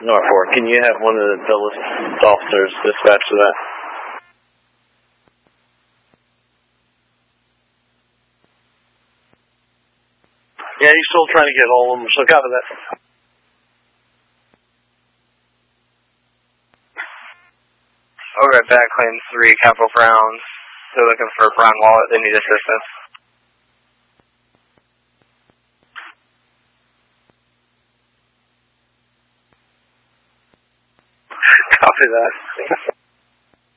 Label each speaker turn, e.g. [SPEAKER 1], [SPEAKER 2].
[SPEAKER 1] North 4, can you have one of the Dulles officers dispatch to that?
[SPEAKER 2] Yeah, he's still trying to get hold of them, so copy that.
[SPEAKER 3] Over at Back Claim 3, Capital Browns. They're looking for Brian Wallet. They need assistance.
[SPEAKER 2] Copy that.